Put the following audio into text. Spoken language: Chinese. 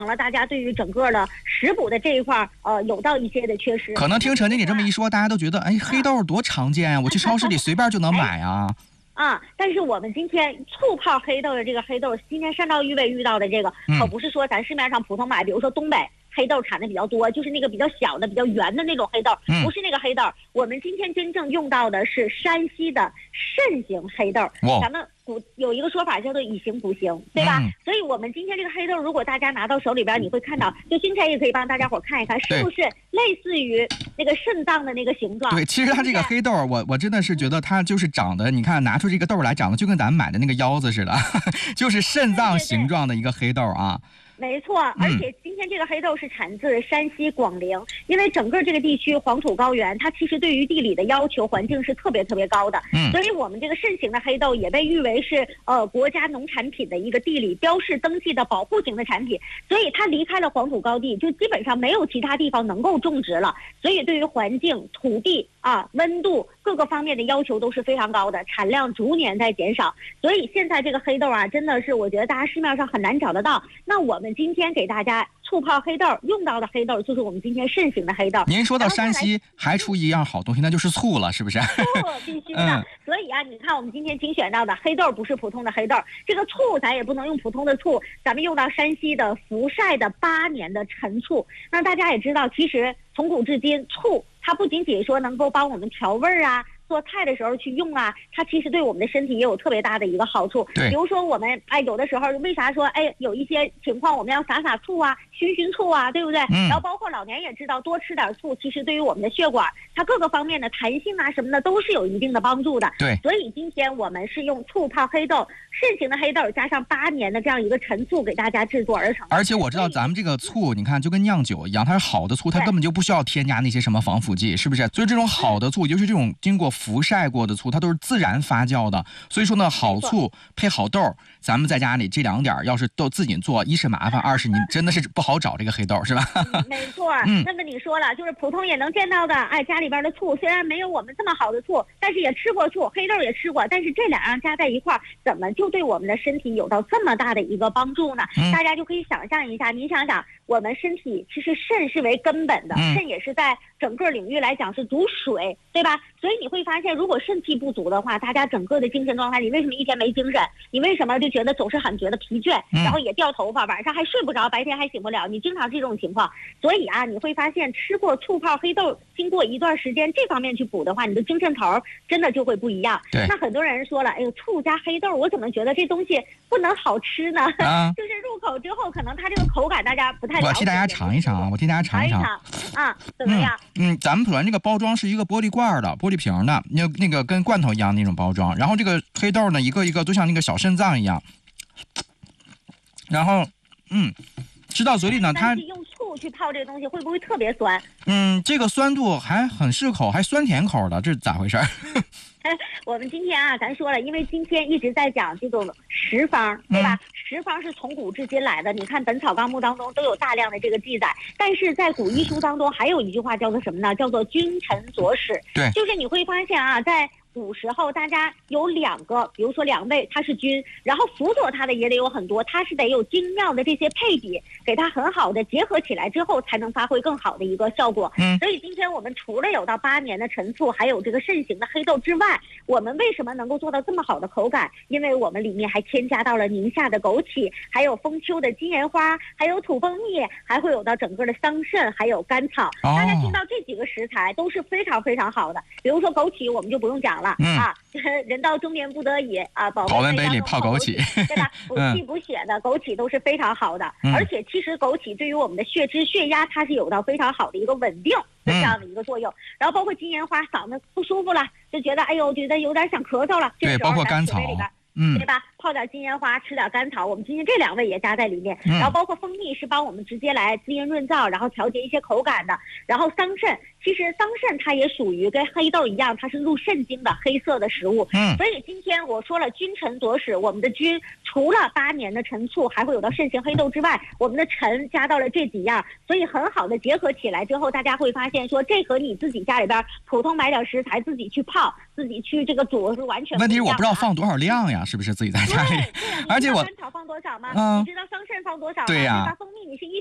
了大家对于整个的食补的这一块有到一些的缺失。 可能听陈经理这么一说，大家都觉得，哎，黑豆多常见啊，我去超市里随便就能买啊。 但是我们今天醋泡黑豆的这个黑豆，今天山道预备遇到的这个，可不是说咱市面上普通买，比如说东北黑豆产的比较多，就是那个比较小的、比较圆的那种黑豆，不是那个黑豆。我们今天真正用到的是山西的肾形黑豆。咱们有一个说法叫做以形补形，对吧？所以我们今天这个黑豆，如果大家拿到手里边，你会看到，就今天也可以帮大家伙看一看，是不是类似于那个肾脏的那个形状？ 对，其实它这个黑豆，我真的是觉得它就是长得，你看拿出这个豆来，长得就跟咱们买的那个腰子似的，就是肾脏形状的一个黑豆啊。 没错，而且今天这个黑豆是产自山西广陵，因为整个这个地区黄土高原，它其实对于地理的要求环境是特别特别高的，所以我们这个肾形的黑豆也被誉为是国家农产品的一个地理标示登记的保护型的产品，所以它离开了黄土高地，就基本上没有其他地方能够种植了，所以对于环境、土地温度各个方面的要求都是非常高的，产量逐年在减少，所以现在这个黑豆真的是我觉得大家市面上很难找得到。那我们今天给大家醋泡黑豆用到的黑豆，就是我们今天肾形的黑豆。 您说到山西还出一样好东西，那就是醋了，是不是？ 醋必须的。所以你看我们今天精选到的黑豆不是普通的黑豆，这个醋咱也不能用普通的醋，咱们用到山西的福晒的8年的陈醋。那大家也知道，其实从古至今，醋它不仅仅说能够帮我们调味儿做菜的时候去用它其实对我们的身体也有特别大的一个好处。比如说我们有的时候为啥说有一些情况我们要撒醋熏醋对不对？然后包括老年也知道多吃点醋，其实对于我们的血管它各个方面的弹性什么的都是有一定的帮助的。 对， 所以今天我们是用醋泡黑豆，肾形的黑豆加上8年的这样一个陈醋给大家制作而成。 而且我知道咱们这个醋，你看就跟酿酒一样，它是好的醋，它根本就不需要添加那些什么防腐剂，是不是？所以这种好的醋，尤其这种经过福晒过的醋，它都是自然发酵的。所以说呢，好醋配好豆，咱们在家里这2点要是都自己做，一是麻烦，二是你真的是不好找这个黑豆，是吧？ 没错。那么你说了，就是普通也能见到的，家里边的醋虽然没有我们这么好的醋，但是也吃过醋，黑豆也吃过，但是这2样加在一块，怎么就对我们的身体有到这么大的一个帮助呢？大家就可以想象一下，您想想，我们身体其实肾是为根本的，肾也是在整个领域来讲是主水，对吧？所以你会发现，如果肾气不足的话，大家整个的精神状态，你为什么一天没精神？你为什么就觉得总是很觉得疲倦，然后也掉头发，晚上还睡不着，白天还醒不了？你经常是这种情况。所以你会发现吃过醋泡黑豆，经过一段时间这方面去补的话，你的精神头真的就会不一样。那很多人说了，醋加黑豆，我怎么觉得这东西不能好吃呢？就是入口之后，可能它这个口感大家不太了解。 我替大家尝一尝， 怎么样？ 咱们普然这个包装是一个玻璃罐的、玻璃瓶的，那个跟罐头一样那种包装。然后这个黑豆呢，一个一个都像那个小肾脏一样。然后，吃到嘴里呢，它用醋去泡这个东西会不会特别酸？ 这个酸度还很适口，还酸甜口的，这是咋回事？ 我们今天咱说了，因为今天一直在讲这种食方，对吧？食方是从古至今来的，你看《本草纲目》当中都有大量的这个记载。但是在古医书当中还有一句话叫做什么呢？叫做君臣佐使。对，就是你会发现在古时候大家有2个，比如说2位他是君，然后辅佐他的也得有很多，他是得有精妙的这些配比，给他很好的结合起来之后，才能发挥更好的一个效果。所以今天我们除了有到8年的陈醋，还有这个肾形的黑豆之外，我们为什么能够做到这么好的口感？因为我们里面还添加到了宁夏的枸杞，还有封丘的金银花，还有土蜂蜜，还会有到整个的桑葚，还有甘草。大家听到这几个食材都是非常非常好的。比如说枸杞，我们就不用讲了人到中年不得已保温杯里泡枸杞，对吧？补气补血的枸杞都是非常好的。而且其实枸杞对于我们的血脂、血压，它是有到非常好的一个稳定的这样的一个作用。然后包括金银花，嗓子不舒服了，就觉得觉得有点想咳嗽了， 对，包括甘草里边。 对吧？泡点金银花，吃点甘草，我们今天这2味也加在里面。然后包括蜂蜜是帮我们直接来滋阴润燥，然后调节一些口感的。然后桑葚，其实桑葚它也属于跟黑豆一样，它是入肾经的黑色的食物。所以今天我说了君臣佐使，我们的君除了8年的陈醋，还会有到肾形黑豆之外，我们的陈加到了这几样，所以很好的结合起来之后，大家会发现说这和你自己家里边普通买点食材自己去泡，自己去这个煮是完全不一样的。 问题是我不知道放多少量呀，是不是自己在家？ 家里，而且我甘草放多少吗？ 嗯你知道桑葚放多少吗？ 对呀对吧？蜂蜜你是